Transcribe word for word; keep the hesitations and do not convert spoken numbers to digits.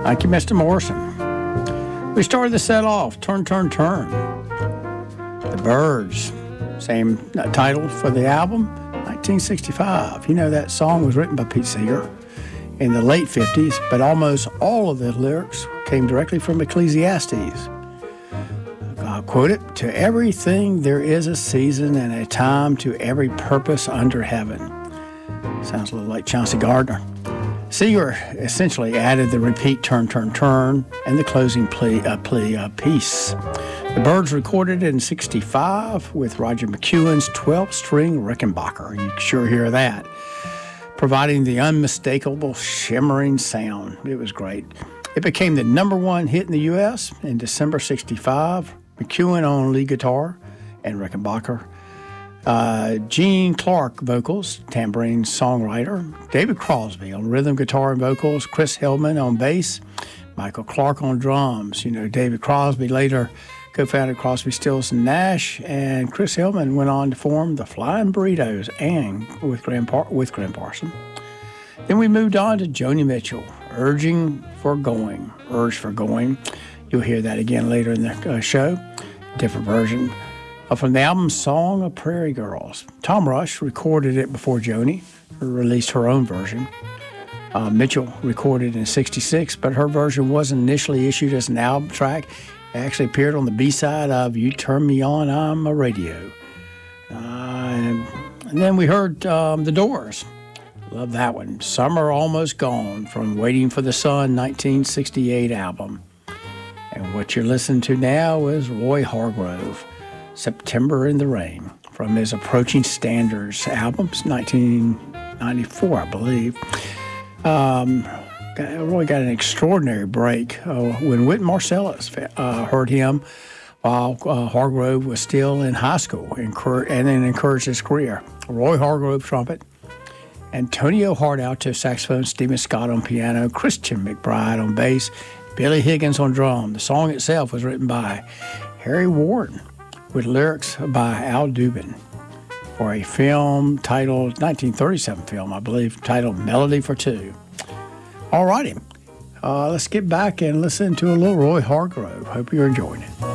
Thank you, Mister Morrison. We started the set off, Turn, Turn, Turn. The Byrds, same title for the album, nineteen sixty-five. You know, that song was written by Pete Seeger in the late fifties, but almost all of the lyrics came directly from Ecclesiastes. I'll quote it, "To everything there is a season and a time to every purpose under heaven." Sounds a little like Chauncey Gardner. Seeger essentially added the repeat turn, turn, turn, and the closing plea, uh, plea uh, piece. The Byrds recorded it in sixty-five with Roger McEwen's twelve-string Rickenbacker. You can sure hear that, providing the unmistakable shimmering sound. It was great. It became the number one hit in the U S in December sixty-five. McEwen on lead guitar and Rickenbacker. Uh, Gene Clark vocals, tambourine songwriter. David Crosby on rhythm guitar and vocals. Chris Hillman on bass. Michael Clark on drums. You know, David Crosby later co-founded Crosby, Stills and Nash, and Chris Hillman went on to form the Flying Burritos and with Graham, Par- with Graham Parson. Then we moved on to Joni Mitchell, Urging for Going, Urge for Going. You'll hear that again later in the uh, show, different version. Uh, from the album Song of Prairie Girls. Tom Rush recorded it before Joni released her own version. Uh, Mitchell recorded in sixty-six, but her version wasn't initially issued as an album track. It actually appeared on the B-side of You Turn Me On, I'm a Radio. Uh, and, and then we heard um, The Doors. Love that one. Summer Almost Gone from Waiting for the Sun, nineteen sixty-eight album. And what you're listening to now is Roy Hargrove, September in the Rain, from his Approaching Standards album, nineteen ninety-four, I believe. Um, Roy got an extraordinary break uh, when Wynton Marsalis uh, heard him while uh, Hargrove was still in high school and, and then encouraged his career. Roy Hargrove, trumpet, Antonio Hart alto saxophone, Stephen Scott on piano, Christian McBride on bass, Billy Higgins on drum. The song itself was written by Harry Warden with lyrics by Al Dubin for a film titled, nineteen thirty-seven film, I believe, titled Melody for Two. All righty, uh, let's get back and listen to a little Roy Hargrove. Hope you're enjoying it.